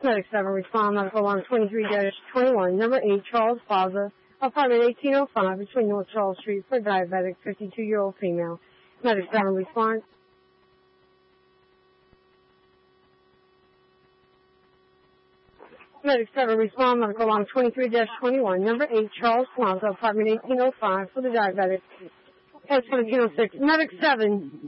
Medic 7, respond medical alarm 23-21, number 8, Charles Plaza, apartment 1805 between North Charles Street for diabetic 52-year-old female. Medic 7, respond. Medic 7, respond medical alarm 23-21, number 8, Charles Plaza, apartment 1805 for the diabetic. 1706. Medic 7.